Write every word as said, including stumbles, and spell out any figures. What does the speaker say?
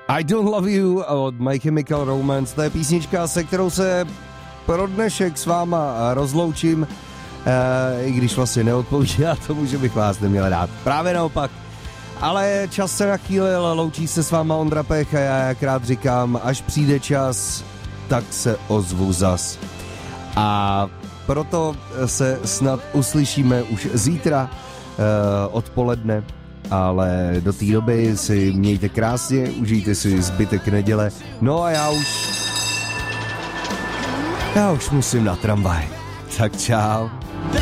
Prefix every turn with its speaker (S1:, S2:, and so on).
S1: I Don't Love You od My Chemical Romance, to je písnička, se kterou se pro dnešek s váma rozloučím, e, i když vlastně neodpovídá tomu, že bych vás neměl rád. Právě naopak. Ale čas se nachýlil, loučí se s váma Ondra Pech a já jak rád říkám, až přijde čas, tak se ozvu zas. A proto se snad uslyšíme už zítra e, odpoledne, ale do té doby si mějte krásně, užijte si zbytek neděle. No a já už... Já už musím na tramvaj. Tak čau.